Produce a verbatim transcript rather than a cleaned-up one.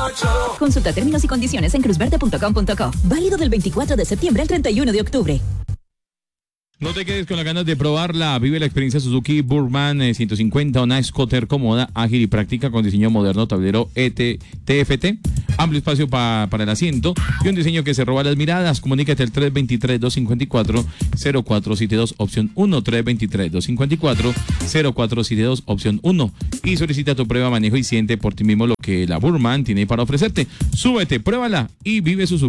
Consulta términos y condiciones en cruzverde punto com punto co. Válido del veinticuatro de septiembre al treinta y uno de octubre. No te quedes con las ganas de probarla. Vive la experiencia Suzuki Burman eh, ciento cincuenta, una scooter cómoda, ágil y práctica con diseño moderno, tablero E T T F T, amplio espacio pa, para el asiento y un diseño que se roba las miradas. Comunícate al tres dos tres, dos cinco cuatro, cero cuatro siete dos opción uno, tres dos tres, dos cinco cuatro, cero cuatro siete dos opción uno y solicita tu prueba de manejo y siente por ti mismo lo que la Burman tiene para ofrecerte. Súbete, pruébala y vive Suzuki.